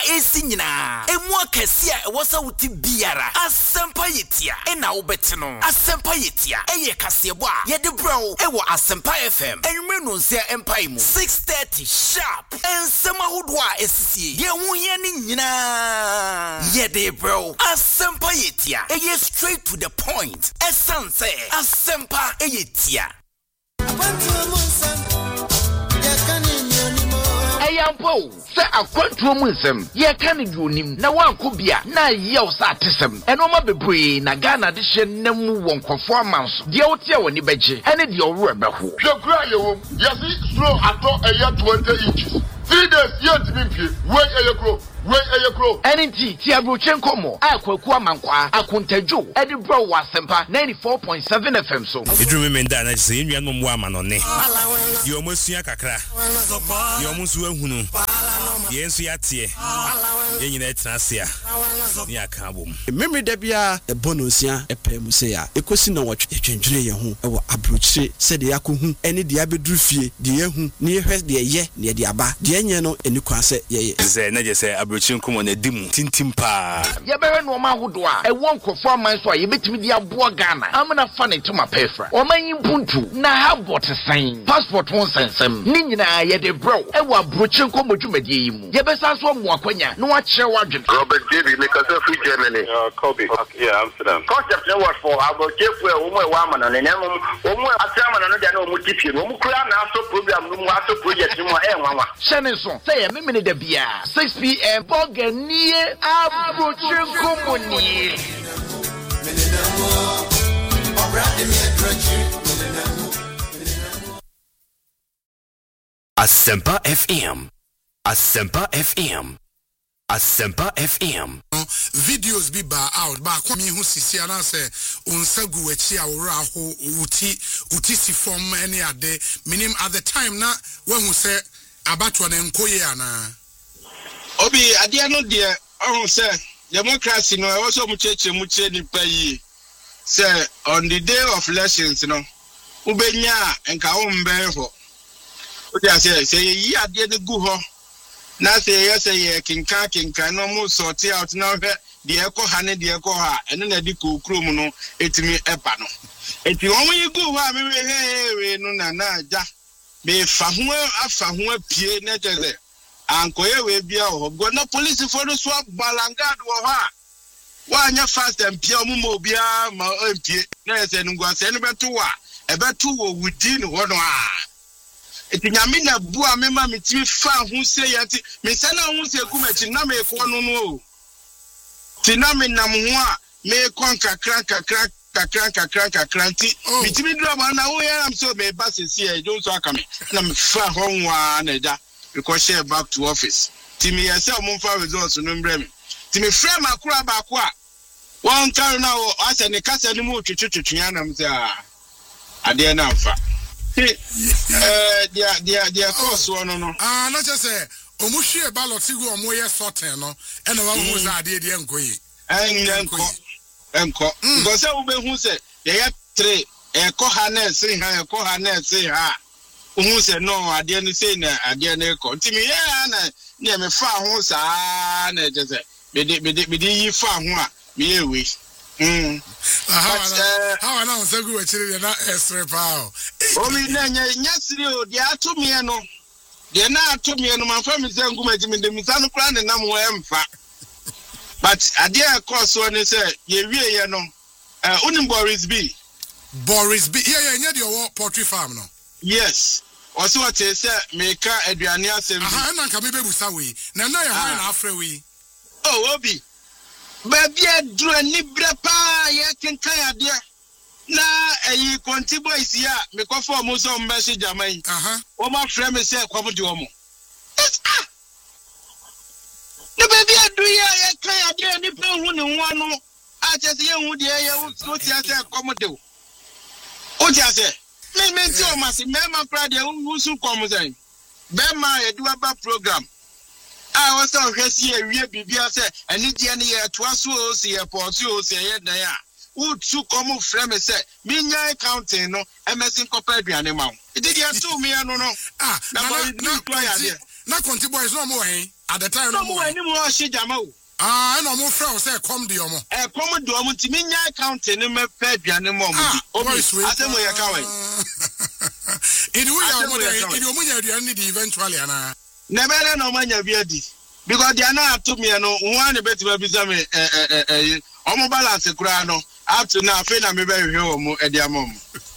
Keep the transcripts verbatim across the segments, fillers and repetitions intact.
esi nyina emu akesi a ewo sa wuti biara Asempa yetia ena wobeti no Asempa yetia eye kasebo a ye de bro ewo Asempa F M enwere no nsia empire mu six thirty sharp ensema hodo a esisi ye hu ye ni nyina ye de bro Asempa yetia eye straight to the point essence Asempa yetia Ayampo se akwantuo mu nsem ye ka ne duonim na wanko bia na yew sa atesem enoma bebree na Ghana de hye namu wonkofo amanso de wote woni beje ene de owro ebeho hwekura yewom yesi slow ato eya twenty inches three days yet mimpie we eyekro we eyekro enenti ti abrochen komo akwaku amankwa akontadwo ede bro wa Asempa ninety-four point seven F M so idru me nda na se enua no mo amanone ye omosua kakra ye omusu ahunu ye nsu yatie ye nyina etrasia ni aka bom memre da bia e bonosia e pemu se ya ekosi na wotwe etwendwene ye ho e wo abrochire se de yakohu ene de abeduru fie de yehu ne yehwe de ye ne de aba de enye no eni kwa se ye ze na je se abrochire nkomo na dimu tintim pa ye bewe no ma hodo a e wo nkofo amanso a ye betimi de aboa Ghana amna fa ne toma pefra o manyi puntu na habot sign passport won sensem ni nyina ye de bro e wo abrochire nkomo dwumadie yi mu ye besa so mo akwanya no wa kire wadwen Robert David because of Germany uh Kobe okay, yeah Amsterdam concept no what for about chefu e wo mo wa mana ne ne mo mo atra mana no dia na mo tipie mo kura na aso program no mo aso project mo e nwanwa shene so say me me de bia six p m boganie abrochire nkomo ni Asempa F M. Asempa F M. Asempa F M. Videos be ba out ba kwa mi hu sisi ana se onsagu wachi awora ho uti uti si form any ade minim at the time na when hu se abatwa na nkoye ana obi ade no de ohun se democracy no e so mu cheche mu che ni pa yi se on the day of elections no ubenya enka wo mbe ho o dia se se yi ade ne gu ho na se ye se ye kinka kinka no mu sort out na hwe de ekọ ha ne de ekọ ha ene na di kokro mu no etimi eba no eti won yi gu ho a me he we no na na aja be fa ho afa ho apie na jeze ankoye we bia ho go na police for no so balangad wo ha wa nya fast and pia mu mo bia ma empie na se ngwa se ne beto wa e beto wo within ho no a eti nyame na bu a mema metimi fa ho se yati me se na ho se kumachi na me ko no no ti na me nam ho a me kon kakra kakra kakra kakra kakra ti metimi dro ma na wo ya am so me ba se se e jo so aka me na me fa ho nwa na da because share back to office ti me yesa mo fa results no mbre me ti me frame akura ba ko a won kan na o ase ne kasa ni mu twetwetwe anam se a ade na mfa eh dia dia dia course one no ah na just say omuhwe ballot go omo ye sorting no e na wa hu za ade de enkoyi enko enko because we be hu se ye ye three e ko ha na se ha e ko ha na se ha hu se no ade ni se na ade na ko ntimi ye na na me fa hu sa na je se be de be de be de yi fa hu a me ye we mm ah how na say go chire na estre pa o mi na nya nya siri o dia to me no dia na to me no man fa mi se nguma ji mi de mi sa no kra ne nam wo emfa but ade a course one say ye wie ye no eh unim Boris B Boris B yeah yeah nya de wo poultry farm no yes o se what say me ka aduane asem bi ah na nka me bebusa we na na ye ho na afre we oh obi baby adru ni brepa ye kenkan ade na eyi konti boys ya me ko for mo so message jamai aha o ma frame me say kwam de o mo ah no baby adru ya ye kan ade ni pe hu ni ho no a che se ye hu de ye o ti ase kwam de o o ti ase me me ti o ma se me ma pra de hu su kwam say be ma ye do aba program I was on Hessie, a bibia say, and Indian year twas so see a portio say, yeah, who two common frames say, Minya counting no, M S in compared to animal. It did you to me, I don't know. Ah, no, no, no, not conti boys no more, eh? at the time no more anymore shijama. Ah, no more friends say come the omo. Eh, come do omo timi nya account ni me pay aduane mo mo. Obi asem we ka we. In we are mo dey in omo nya aduane di eventually ana. Never no manya bi adi. Because they are not to me no one betima bi say me eh eh eh omo balance kura no up to now fe na me be hwe omo e dia mom.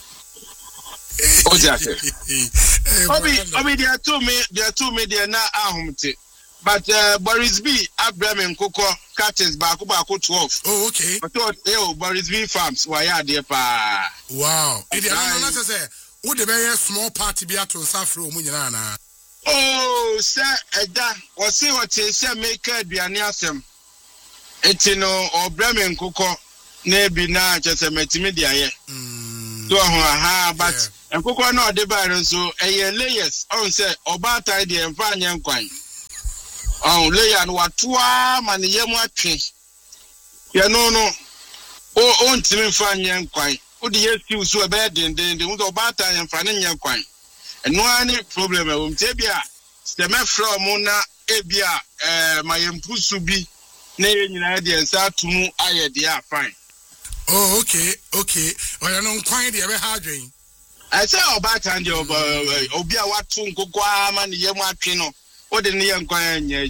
Oja se. Obi obi they are to me they are to me they na ahumte. But uh, Boris B, Abraham Koko, catches Baku Baku twelve. Oh, okay. But oh, Boris B farms, why are they pa? Wow. It is say, would the very small party be at Safro Munana? Oh, sir, Eda, or see what they say, make it be an yasem. Etino or Bremen Koko, nebi na just a metimedia. So, ha, but and Koko no the baron so a year layers on say, or bat idea and fine young quine. Oh, lay and what two man yam watching. Ya no no. Oh, on Timmy fan young quine. Would the yes you so bad and then the window batter and fanning young quine. And no any problem with Tebia. Stemme from Mona Ebia, eh, my impusu be near United and start to move. I dear fine. Oh, okay, okay. Well, I don't quite the ever hard drain. I say about and your Obia what to go man yam watching. What the young quine yet?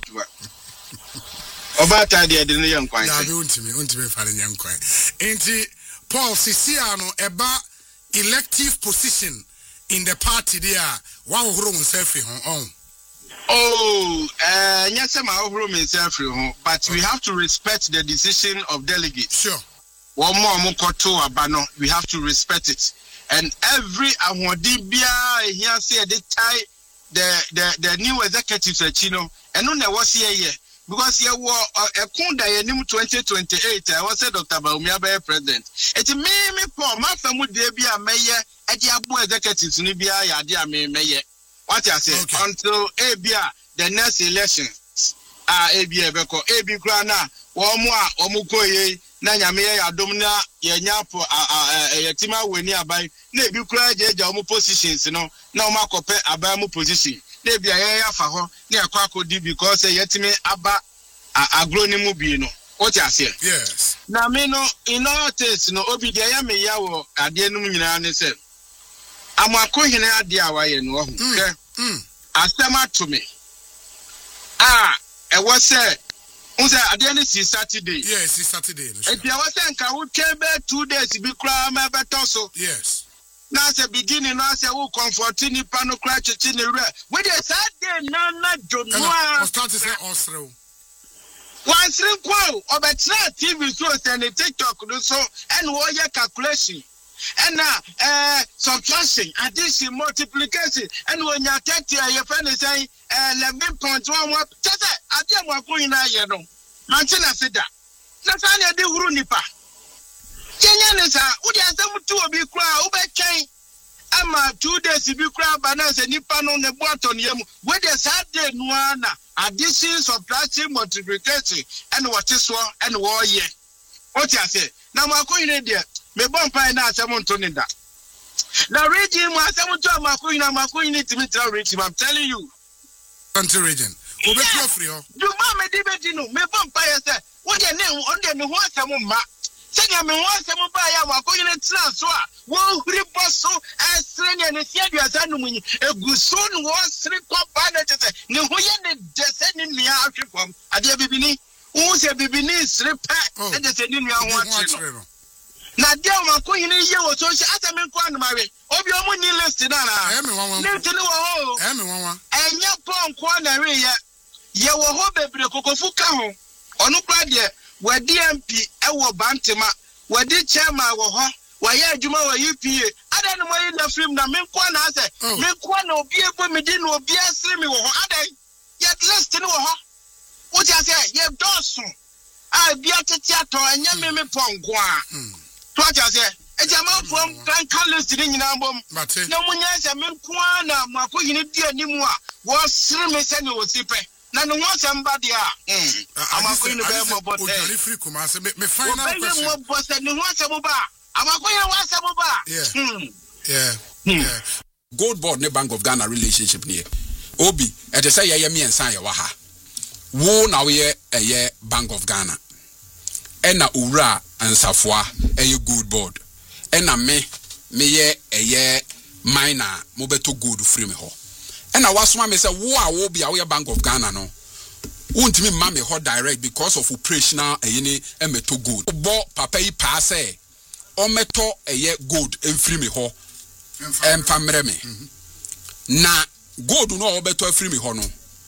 About idea the young quine. I don't me, won't be finding young quine. Ain't it Paul Siciano about elective position in the party there? One room self on. Oh, uh, yes, I'm our room is self but we have to respect the decision of delegates. Sure. One more Mokoto Abano, we have to respect it. And every Awadibia here say the tie. The, the the new executives at Chino, and no, there was here because here was a Kunda in twenty twenty-eight. I was a Doctor Baumia by president. It's a me poor my family be a mayor at the Abu executives in Libya, Yadia mayor. What I say until A B A the next elections are A B A Beko, A B Grana, or more or Mukoye, Nanya Mea Domina, Yanyapo, a Yatima, when nearby, maybe cry Jamu positions, you know. Now, Marco Pe Abamu position. They be a ya for her near Quaco D because a yetime Abba agronym bino. What I say? Yes. Now, me no in all tastes no obi de yame yawo adenum nyina say. I'm a coin at the away and one. Asema to me. Ah, it was said. Unse adeni si Saturday. Yes, it's Saturday. If you was saying, can we came back two days be cry my betoso? Yes. Now the beginning, now say who comforting pano crash in the red. With a Saturday, no, not John. I start to say also. One string quo of a T V source and a TikTok so and warrior calculation. And now, uh, subtraction, addition, multiplication, and when you're taking your friend is saying, eleven point one, what? Just I didn't want going now, you know. Mantina said that. That's all I do, Runipa. Kenyan is a, would you have some two of you cry over chain? I'm a two days to be crab bananas and Nippon on the bottom. Where the Saturday, Nuana, addition, subtraction, multiplication, and what is one and war ye. What you say? Now, my coin idea. Me bon pa na asem to nda na region mu asem to amakoyin na amakoyin ni timi tra region I'm telling you country region obetu afri ho du ma me di beti no me bon pa ye se wo de ne on de me ho asem ma se de me ho asem ba ya amakoyin tra so a wo huri boso esre ne ne sia duasa no munyi eguso no wo sri ko ba na te se ne ho ye ne de se ne nua ahwefom ade bibini wo se bibini sri pa e de se ne nua ho atre no na dia ma ko yin ye wo so se asa me ko anumare obi o mu ni list na na e me wan wan list ni wo ho e me wan wan enya pon ko na re ye ye wo ho bebre kokofu ka ho onu kra de wa D M P e wo bantema wa di chairman wo ho wa ye adwuma wa U P A ada no mo yi na film na me ko na ase me ko na obi ebo me di na obi asire me wo ho ada ye list ni wo ho wo ti ase ye dosu a bia tete ato enya me me pon ko a What I say? It's a man from Grand Carlos in Yambom. No one has a man Kuana, Mako, you need dear Nimua, was Srimmy Semi was Sipe. None was somebody. I'm going to be more but free commerce. Me find out more boss than you want some bar. I'm going to want some bar. Yeah. Yeah. Gold board ne Bank of Ghana relationship near. Obi, at the say, I am me and Saya Waha. wo na we eye Bank of Ghana ena owura ansafua eye gold board ena me me ye eye miner mo beto gold free me ho ena wasoma me say wo a wo bia wo Bank of Ghana no wontimi ma me ho direct because of operational eye ni emeto gold bo papa yi pa say o meto eye gold enfree me ho emfa mre me na gold no o beto free me ho no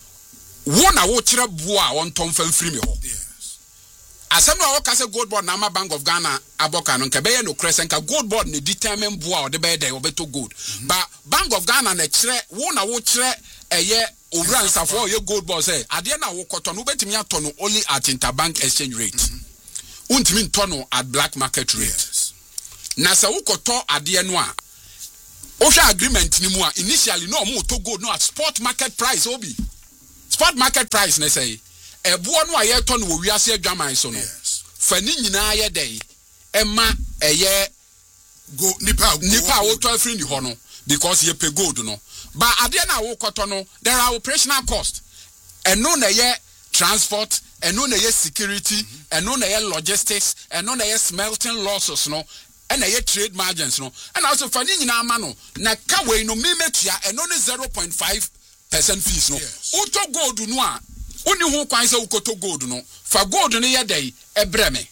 wo na wo kire bo a won ton fa free me ho asem no wo ka say gold board na ma Bank of Ghana aboka no nke be ye no kresenka gold board ne determine bo a o de be dey o beto gold but Bank of Ghana na kire wo na wo kire eye owura nsafo ye gold board say ade na wo koto no betimi ato no only at interbank exchange rate untimi nto no at black market rate na sa wo koto ade no a o hwa agreement ni mu a initially no mo to gold no at spot market price obi spot market price na say ebo no aye to no wi ase adwaman so no fa ni nyina ye dey ema eye go nipa nipa wo to afri ni ho no because ye pay gold no but ade na wo koto no there are operational cost eno na ye transport eno na ye security eno na ye logistics eno na ye smelting losses no and a trade margins no and also for ni nyina ama no na ka we no me metua eno ne zero point five percent fees no uto gold no a oni ho kwan se ukoto gold no fa gold ne ye dai ebre me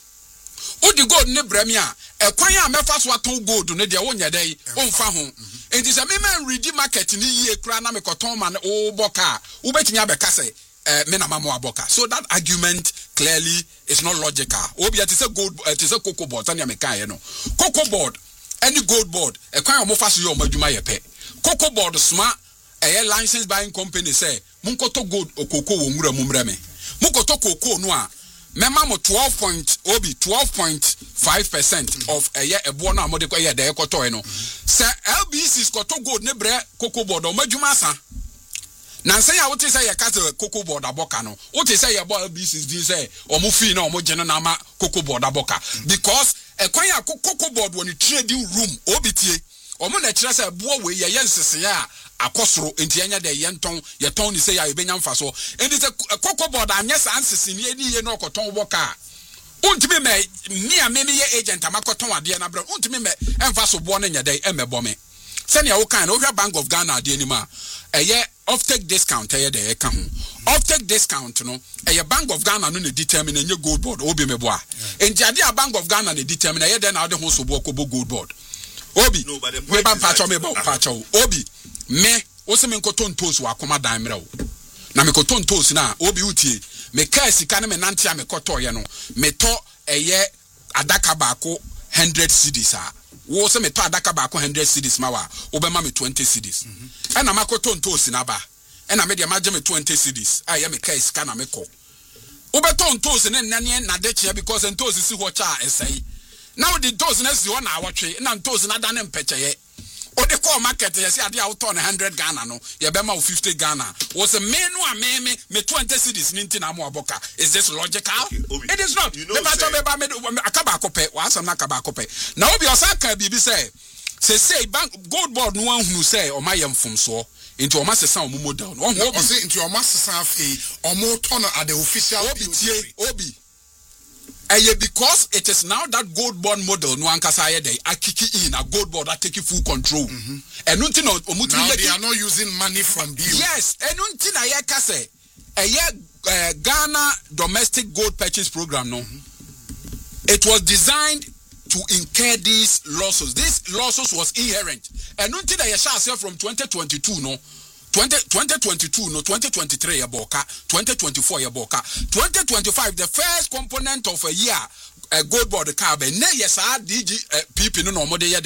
odi gold ne bre me a e kwan a mefa so aton gold ne de wonya dai onfa ho enti se me man ready market ni yie kra na me koton ma o boka wo betimi abeka se Uh, so that argument clearly is not logical. Obi it is a gold, it is a cocoa board. Tanya meka no cocoa board, any gold board. A kind of mofas yo maduma yepe. Cocoa board smart. A licensed buying company say munkoto gold o cocoa wumura mumreme. Munkoto cocoa noa. Mema mo twelve point obi twelve point five percent of a year a bona modeko ye de ekoto eno. Say L B C's koto gold ne bre cocoa board o maduma sa. Na say ya wote say ya kase cocoa board aboka no wote say ya bo L B C's din say omo fi na omo gene na ma cocoa board aboka because e kwan ya cocoa board woni trading room obitie omo na kire say bo we ye yensese ya akosoro enti anya de ye nton ye ton ni say ya ebenya mfa so enti say cocoa board anya sa ansese ni eni ye no koton boka untimi me ni a me me ye agent amakoton ade na bra untimi me emfa so bo na nya de emebo me send ya wo kan no hwa Bank of Ghana ade ni ma eye off-take discount eye de eka ho off-take discount no eye Bank of Ghana no ne determine enye gold board obi me boa enti ade a Bank of Ghana ne determine eye de na ade ho so bo ko gold board obi we ban pacho me bo pacho obi me wo se me nkoton toast wa akoma dan mre wo na me koton toast na obi utie me ka sika ne me nante a me koto ye no me to eye adaka ba ko one hundred cedis a wo se me to adaka ba ko one hundred cedis ma wa wo be ma me twenty cedis ena makoto ntosi na ba ena me de ma je me twenty cedis a ye me kai sika na me ko wo be to ntosi ne nane na de chia because ntosi si ho cha esai na wo de ntosi na si ho na awotwe na ntosi na da ne mpeche ye o de call market ye se ade a wo to one hundred Ghana no ye be ma wo fifty Ghana wo se me no a me me me twenty cedis ni nti na mo aboka is this logical? Okay, Obi, it is not. You know, the say, be ba me akaba akope wa asam na akaba akope na obi osaka bibi say say say bank gold board no wan hunu say o mayem fom so into o masesa o model no ho obi say into o masesa afi o mo turn at the official obi tie obi eye because it is now that gold board model no ankasa aye dey akiki in a gold board that take full control and unti no omuti now they are not using money from you yes and unti na ye ka say eye Ghana domestic gold purchase program no it was designed to incur these losses. This losses was inherent. And until they shall say from twenty twenty-two, no, twenty twenty-two, no, twenty twenty-three, yaboka, twenty twenty-four, yaboka, twenty twenty-five, the first component of a year, a gold board carbon, ne yes, I D G people no more day,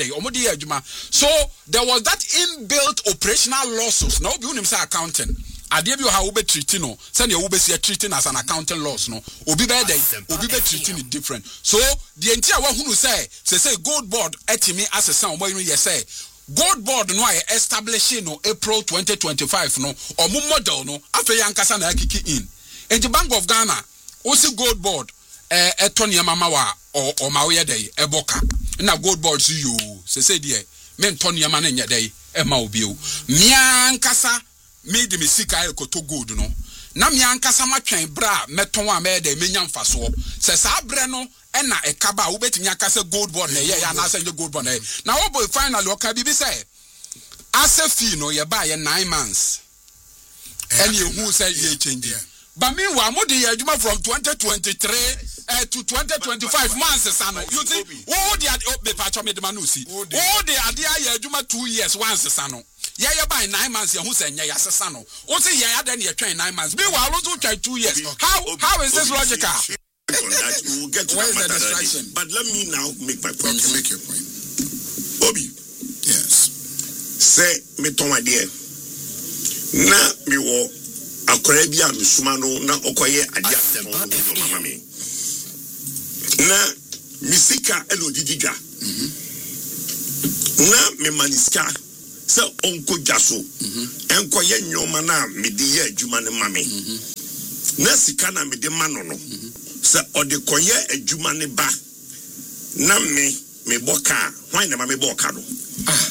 so there was that inbuilt operational losses. No, you say accounting. I give you how we treating no. Send your see treating as an accounting loss no. Obi be there, obi be treating it different. So the entire one who say say say gold board etimi as a sound when you say gold board no I establishing no April twenty twenty-five no or mu model no after yankasa na kiki in. And the Bank of Ghana also gold board eh etoni mama wa or or mawe dey eboka. Na gold board see you say say there men toni mama na nya dey e ma obi o. Miankasa made me sick I koto gold no na me ankasa matwen bra meton a me de menya mfaso se sa bre no e na e kaba wo betimi akasa gold bond na ye ya na say gold bond na wo boy finally o ka bibi say asa fee no ye ba ye nine months and you who say ye change but meanwhile mo dey adwuma from twenty twenty-three uh, to twenty twenty-five months sano you see wo dey be patcho me de ma no see wo dey ade aye adwuma two years once sano ye ye by nine months ye who say nya yasesa no wo say ye ade na ye twen nine months meanwhile also twen two years how how is this logical on that we will get to where is that the distraction but let me now make my point. Okay, make your point. Obi, Yes. say me ton ade na me wo akora bia me suma no na okoye ade atem no mama me na misika elo dididwa na me maniska se onko jaso enkoye nyoma na me de ye adwuma ne mame na sika na me de mano no se ode koye adwuma ne ba na me me boka hwan na me boka no ah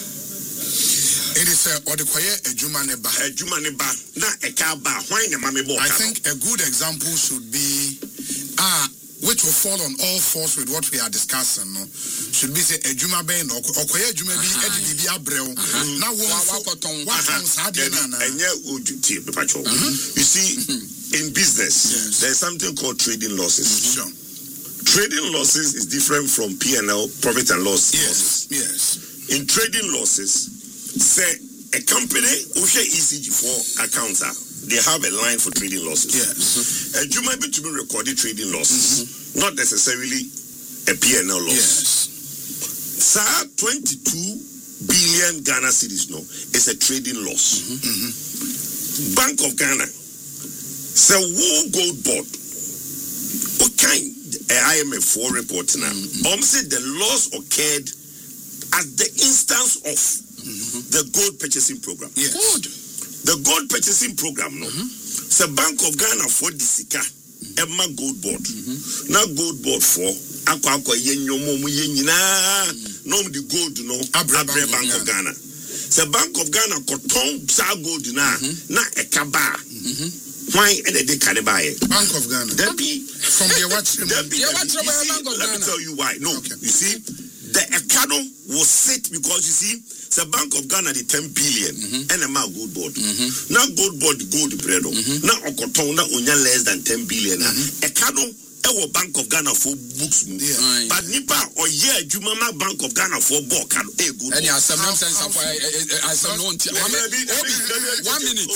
it is a or the quiet a jumane ba a jumane ba na e ka ba hwan na me boka. I think a good example should be ah which will fall on all fours with what we are discussing no should be say a juma ben or quiet juma be e di bi abrel na wo wakoton wakoton sade na na enye ojuti be pacho. You see in business yes. There is something called trading losses. Mm-hmm. Sure. Trading losses is different from P and L, profit and loss. Yes, losses. yes. In trading losses, say a company who share E C G for accounts, they have a line for trading losses. Yes. And you might be to be recorded trading losses, mm-hmm. not necessarily a P and L loss. Yes. Sir, twenty-two billion Ghana cedis no is a trading loss. Mm-hmm. Mm-hmm. Bank of Ghana, so who gold board? What kind? I M F four report now. Mm-hmm. Um, said the loss occurred at the instance of mm-hmm. the gold purchasing program. Yes. Good. The gold purchasing program, no. Mm-hmm. So Bank of Ghana for the Sika, mm-hmm. Emma Gold Board. Mm-hmm. Now Gold Board for Aqua Aqua Yen Yomo Yenina, no the gold, no, Abre Bank, Bank of Ghana. So Bank of Ghana Coton Sa Gold na na Ekaba. Why and they can buy it? Bank of Ghana. That be from the watch. That be. Let me tell you why. No, okay. You see, the Ekado will sit because you see, the Bank of Ghana the ten billion mm-hmm. and a ma gold board. Mm-hmm. Now gold board gold bread. Mm-hmm. Now Okoton na onya less than ten billion. Mm-hmm. Ekado ewo Bank of Ghana for books. Yeah. Right. But nipa or yeah, Jumama Bank of Ghana for book and a good. Any some nonsense of I I some no one minute.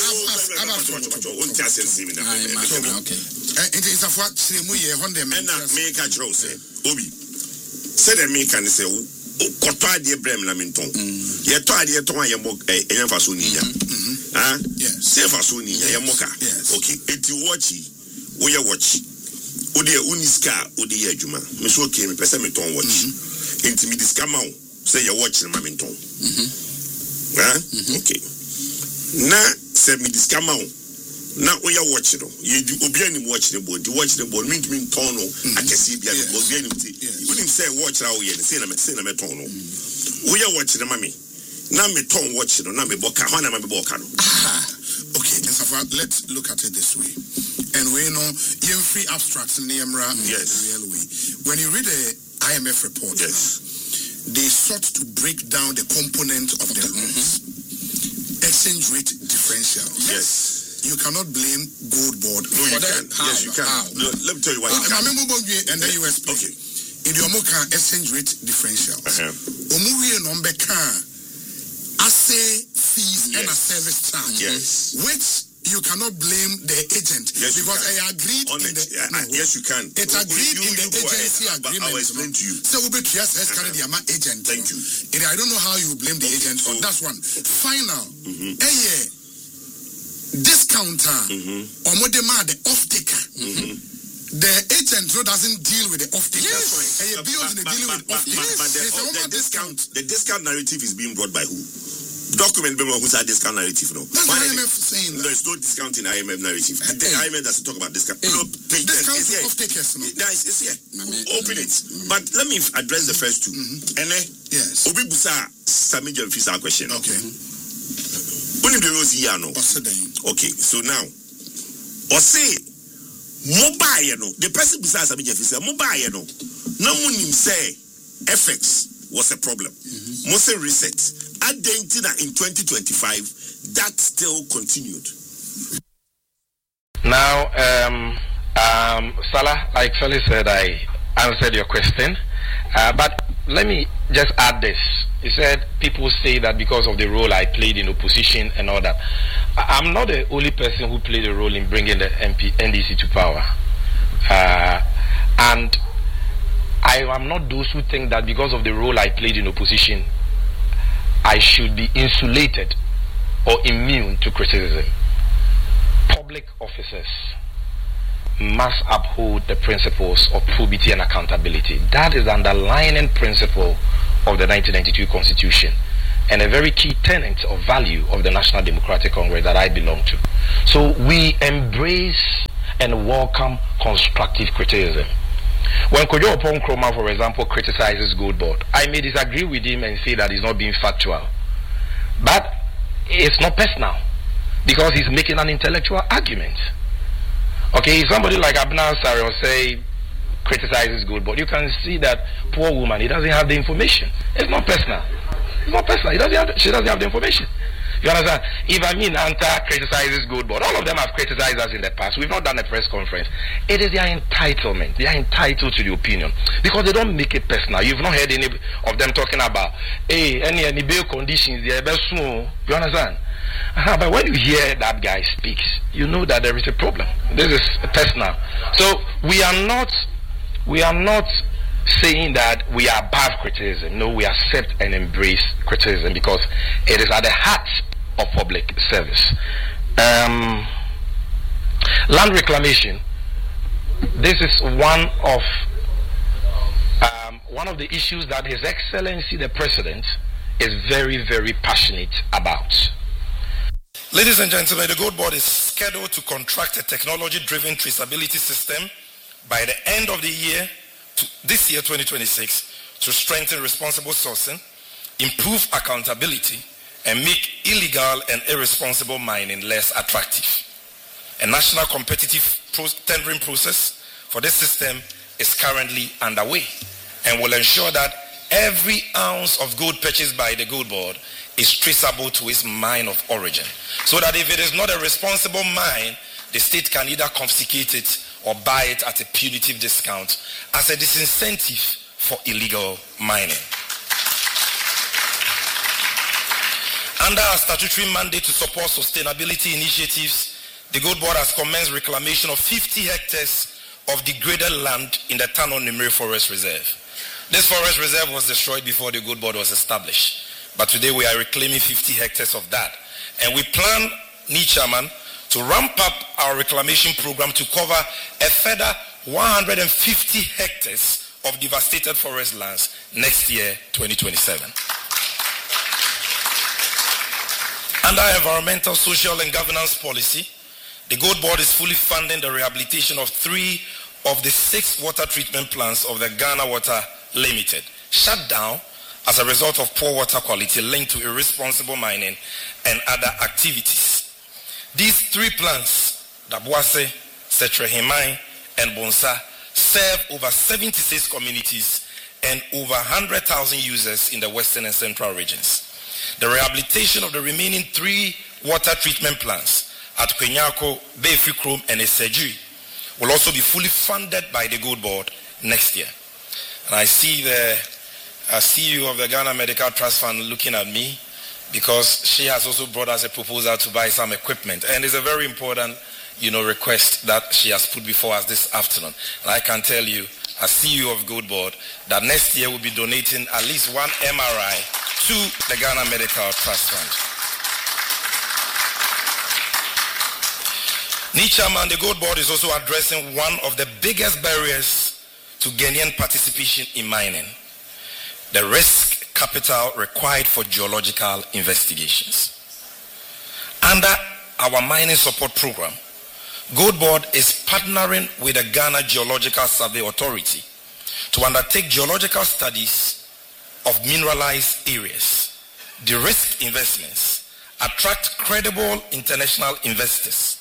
Okay. It is a fact we hear on them and make a draw say Obi. Say the make and say koto ade brem lamenton. Ye to ade to ye mo e fa so ni ya. Ah? Yes. Say fa so ni ya ye moka. Okay. Eti watch wo ye watch. Ode uniska ode ye adwuma me so okay me pese me ton watch enti me diska ma wo say ye watch na me ton mhm ah okay na say me diska ma wo na wo ye watch no ye di obi ani watch ne bo di watch ne bo me me ton no akese bia bo obi ani ti you didn't say watch ra wo ye say na me say na me ton no wo ye watch ne ma me na me ton watch no na me boka ho na me boka no okay let's look at it this way. And we know you free abstracts in the Emra. Yes. When you read the I M F report, yes, they sought to break down the component of the loans. Mm-hmm. Exchange rate differential. Yes. You cannot blame gold board. No, you can. Yes, you can. No, let me tell you why. Okay, I'm and then you explain. Okay. In the Omoka exchange rate differential. Omuri and Ombeka assay fees and a service charge. Yes. Which you cannot blame the agent yes, because I agreed on in it. the Yeah, no, yes you can. It agreed you, in the agency ahead, agreement. I will explain to you. So we be yes, let's carry the agent. Thank you. And I don't know how you blame the okay, agent so, on that one. Final. Mm-hmm. A year discounter or more demand the off taker. Mm-hmm. The agent doesn't deal with the off taker. Yes. And bills in the dealing with off taker. But the, the discount, the discount narrative is being brought by who? Document Bema who's a discount narrative, no? That's what I M F saying. There's no discount in I M F narrative. The hey. I M F doesn't talk about discount. Hey. No, page discount is off takers, no? No, it's, it's here. Mm-hmm. Open it. Mm-hmm. But let me address the first two. Mm-hmm. And then, yes. Obi Busa, Sami Jamfisa question. Okay. When you do see no? What's the name? Okay, so now, or say mobile no the person besides a big say mobile no no munim say F X was a problem. Mm-hmm. Most reset Argentina in twenty twenty-five that still continued. Now, um, um, Salah, like Sally said, I answered your question, uh, but let me just add this. He said people say that because of the role I played in opposition and all that. I'm not the only person who played a role in bringing the M P, N D C to power, uh, and I am not those who think that because of the role I played in opposition, I should be insulated or immune to criticism. Public officers must uphold the principles of probity and accountability. That is the underlying principle of the nineteen ninety-two Constitution and a very key tenet of value of the National Democratic Congress that I belong to. So we embrace and welcome constructive criticism. When Kojo Oppong Nkrumah, for example, criticizes Gold Board, I may disagree with him and say that he's not being factual. But it's not personal, because he's making an intellectual argument. Okay, if somebody like Abna Ansari or say criticizes Gold Board, you can see that poor woman, he doesn't have the information. It's not personal. It's not personal. He doesn't have, she doesn't have the information. You understand? If I mean Anta criticizes Gold Board, all of them have criticized us in the past. We've not done a press conference. It is their entitlement. They are entitled to the opinion because they don't make it personal. You've not heard any of them talking about, hey, any any bail conditions, they're best soon. You understand? Uh-huh, but when you hear that guy speaks, you know that there is a problem. This is personal. So we are not, we are not saying that we are above criticism. No, we accept and embrace criticism because it is at the heart of public service. Um, land reclamation. This is one of um, one of the issues that His Excellency the President is very, very passionate about. Ladies and gentlemen, the Gold Board is scheduled to contract a technology-driven traceability system by the end of the year, to this year, twenty twenty-six, to strengthen responsible sourcing, improve accountability, and make illegal and irresponsible mining less attractive. A national competitive pro- tendering process for this system is currently underway and will ensure that every ounce of gold purchased by the Gold Board is traceable to its mine of origin, so that if it is not a responsible mine, the state can either confiscate it or buy it at a punitive discount as a disincentive for illegal mining. Under our statutory mandate to support sustainability initiatives, the Gold Board has commenced reclamation of fifty hectares of degraded land in the Tano Nimri Forest Reserve. This forest reserve was destroyed before the Gold Board was established, but today we are reclaiming fifty hectares of that. And we plan, Nichaman, to ramp up our reclamation program to cover a further one hundred fifty hectares of devastated forest lands next year, twenty twenty-seven. Under environmental, social, and governance policy, the Gold Board is fully funding the rehabilitation of three of the six water treatment plants of the Ghana Water Limited, shut down as a result of poor water quality linked to irresponsible mining and other activities. These three plants, Dabuase, Setrehimai, and Bonsa, serve over seventy-six communities and over one hundred thousand users in the western and central regions. The rehabilitation of the remaining three water treatment plants at Kwenyako, Befi Krom, and Eseju will also be fully funded by the Gold Board next year. And I see the uh, C E O of the Ghana Medical Trust Fund looking at me because she has also brought us a proposal to buy some equipment. And it's a very important, you know, request that she has put before us this afternoon. And I can tell you, as C E O of Gold Board, that next year we'll be donating at least one M R I to the Ghana Medical Trust Fund. Nichaman, the Gold Board is also addressing one of the biggest barriers to Ghanaian participation in mining, the risk capital required for geological investigations. Under our mining support program, Gold Board is partnering with the Ghana Geological Survey Authority to undertake geological studies of mineralized areas, de-risk investments, attract credible international investors,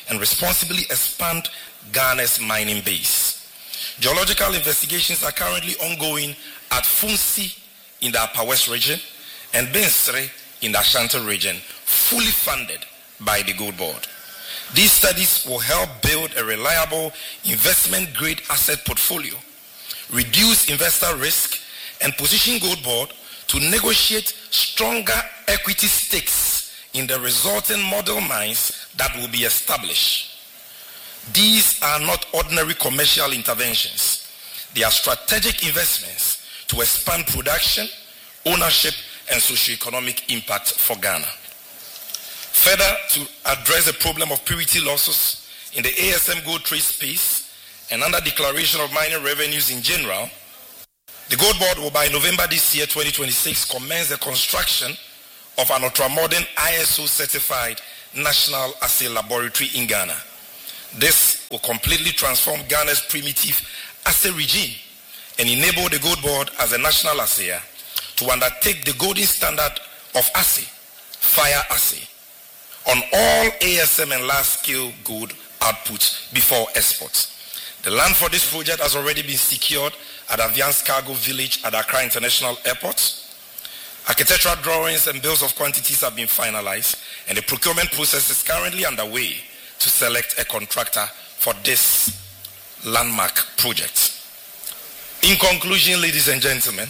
and responsibly expand Ghana's mining base. Geological investigations are currently ongoing at Funsi in the Upper West region and Bensre in the Ashanti region, fully funded by the Gold Board. These studies will help build a reliable investment-grade asset portfolio, reduce investor risk, and position Gold Board to negotiate stronger equity stakes in the resulting model mines that will be established. These are not ordinary commercial interventions. They are strategic investments to expand production, ownership, and socio-economic impact for Ghana. Further, to address the problem of purity losses in the A S M gold trade space and under declaration of mining revenues in general, the Gold Board will by November this year, twenty twenty-six, commence the construction of an ultra-modern I S O certified National Assay Laboratory in Ghana. This will completely transform Ghana's primitive assay regime and enable the Gold Board as a national assayer to undertake the golden standard of assay, fire assay, on all A S M and large-scale gold outputs before export. The land for this project has already been secured at Aviance Cargo Village at Accra International Airport. Architectural drawings and bills of quantities have been finalized, and the procurement process is currently underway to select a contractor for this landmark project. In conclusion, ladies and gentlemen,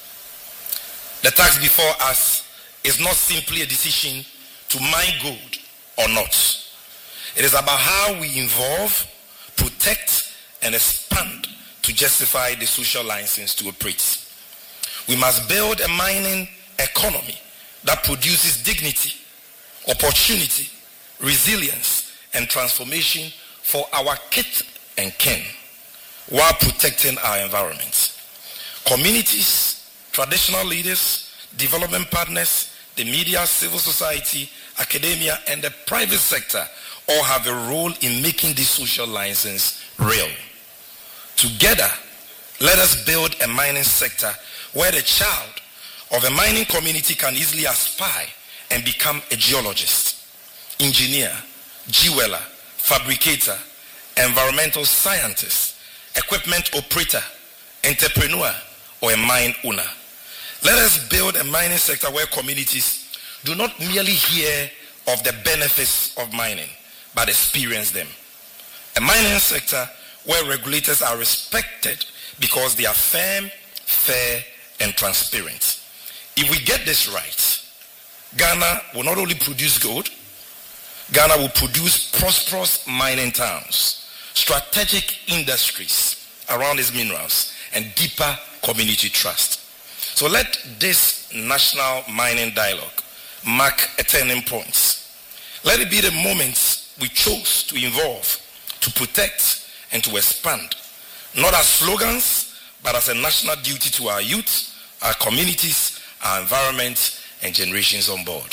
the task before us is not simply a decision to mine gold or not. It is about how we involve, protect, and expand to justify the social license to operate. We must build a mining economy that produces dignity, opportunity, resilience, and transformation for our kith and kin while protecting our environment. Communities, traditional leaders, development partners, the media, civil society, academia, and the private sector all have a role in making this social license real. Together, let us build a mining sector where the child of a mining community can easily aspire and become a geologist, engineer, jeweler, fabricator, environmental scientist, equipment operator, entrepreneur, or a mine owner. Let us build a mining sector where communities do not merely hear of the benefits of mining, but experience them. A mining sector where regulators are respected because they are firm, fair, and transparent. If we get this right, Ghana will not only produce gold, Ghana will produce prosperous mining towns, strategic industries around its minerals, and deeper community trust. So let this national mining dialogue mark a turning point. Let it be the moment we chose to involve, to protect, and to expand, not as slogans, but as a national duty to our youth, our communities, our environment, and generations on board.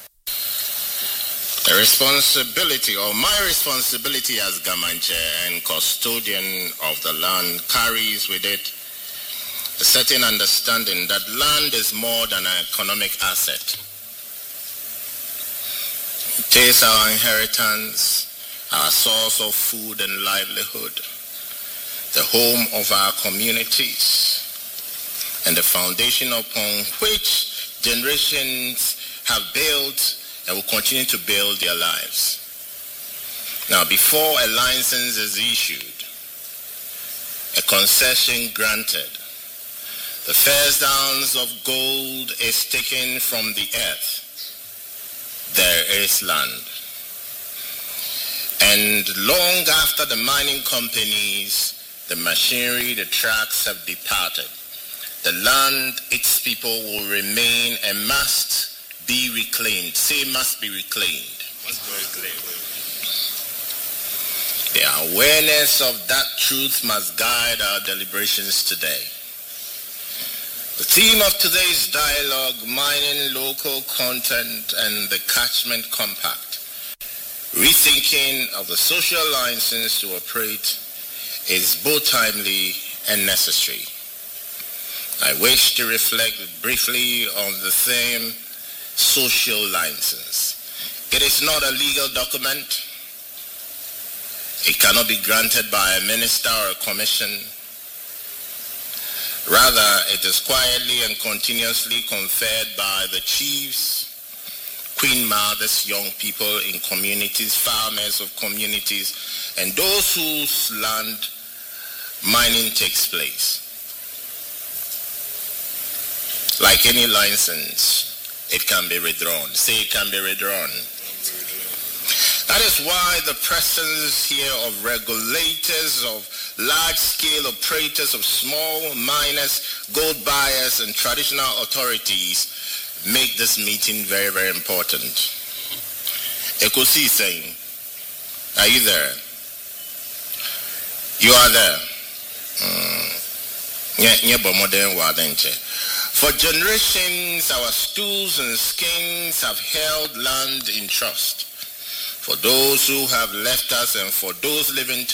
The responsibility, or my responsibility as Gamanche and custodian of the land, carries with it a certain understanding that land is more than an economic asset. It is our inheritance, our source of food and livelihood, the home of our communities, and the foundation upon which generations have built and will continue to build their lives. Now, before a license is issued, a concession granted, the first ounce of gold is taken from the earth. There is land. And long after the mining companies, the machinery, the trucks have departed, the land, its people will remain and must be reclaimed. Say must be reclaimed. Must be reclaimed. The awareness of that truth must guide our deliberations today. The theme of today's dialogue, mining local content and the catchment compact, rethinking of the social license to operate, is both timely and necessary. I wish to reflect briefly on the theme social license. It is not a legal document. It cannot be granted by a minister or a commission. Rather, it is quietly and continuously conferred by the chiefs, queen mothers, young people in communities, farmers of communities, and those whose land mining takes place. Like any license, it can be withdrawn. Say it can be withdrawn. That is why the presence here of regulators, of large-scale operators, of small miners, gold buyers, and traditional authorities make this meeting very, very important. Ekosi is saying, are you there? You are there. For generations, our stools and skins have held land in trust. For those who have left us and for those living